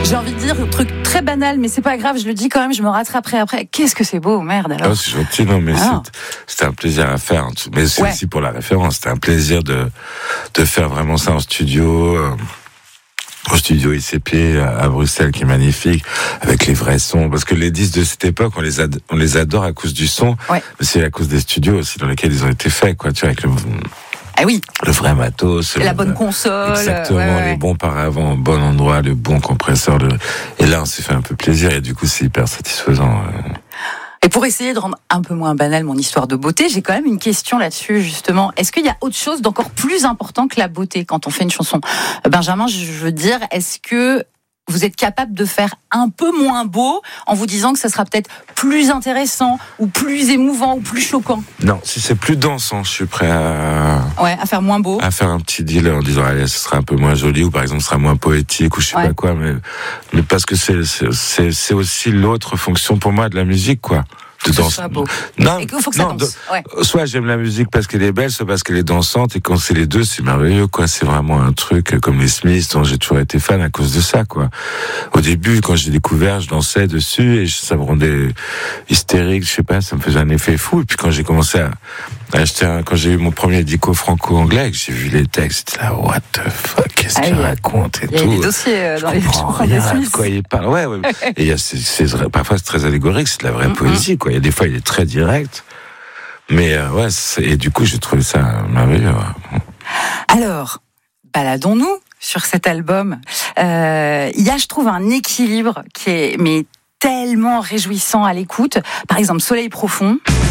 J'ai envie de dire un truc très banal, mais c'est pas grave, je le dis quand même, je me rattraperai après. Qu'est-ce que c'est beau, merde alors. Oh, c'est gentil, non, mais c'était un plaisir à faire. Mais c'est aussi pour la référence. C'était un plaisir de faire vraiment ça en studio. Au studio ICP à Bruxelles, qui est magnifique, avec les vrais sons. Parce que les disques de cette époque, on les adore à cause du son, mais c'est à cause des studios aussi dans lesquels ils ont été faits, quoi. Tu vois, avec le vrai matos, la bonne console, exactement, les bons paravents au bon endroit, le bon compresseur. Et là, on s'est fait un peu plaisir, et du coup, c'est hyper satisfaisant. Et pour essayer de rendre un peu moins banale mon histoire de beauté, j'ai quand même une question là-dessus, justement. Est-ce qu'il y a autre chose d'encore plus important que la beauté quand on fait une chanson? Benjamin, je veux dire, est-ce que vous êtes capable de faire un peu moins beau en vous disant que ça sera peut-être plus intéressant ou plus émouvant ou plus choquant? Non, si c'est plus dansant, je suis prêt à faire moins beau. À faire un petit deal en disant, allez, ce sera un peu moins joli, ou par exemple, ce sera moins poétique, ou je sais pas quoi, mais parce que c'est aussi l'autre fonction pour moi de la musique, quoi. De danser. Non, et qu'il faut que ça danse. Soit j'aime la musique parce qu'elle est belle, soit parce qu'elle est dansante, et quand c'est les deux, c'est merveilleux, quoi. C'est vraiment un truc comme les Smiths, dont j'ai toujours été fan à cause de ça, quoi. Au début, quand j'ai découvert, je dansais dessus et ça me rendait hystérique, je sais pas, ça me faisait un effet fou. Et puis quand j'ai commencé à acheter quand j'ai eu mon premier dico franco-anglais, que j'ai vu les textes, j'étais là, what the fuck, qu'est-ce qu'il raconte et tout. Il y a des dossiers dans les chansons des Smiths. Quoi il parle, ouais. Et parfois c'est très allégorique, c'est de la vraie poésie, quoi. Il y a des fois, il est très direct. Mais et du coup, j'ai trouvé ça merveilleux. Alors, baladons-nous sur cet album. Il y a, je trouve, un équilibre qui est tellement réjouissant à l'écoute. Par exemple, Soleil profond.